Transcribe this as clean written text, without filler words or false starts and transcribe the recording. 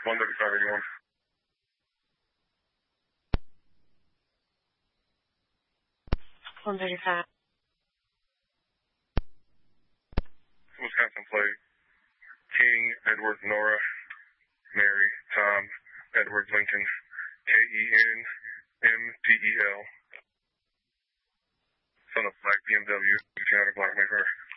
13581. 135. Wisconsin plate. King, Edward, Nora, Mary, Tom, Edward, Lincoln, KENMDEL. Son of Black BMW, Gianna Black Mayfair.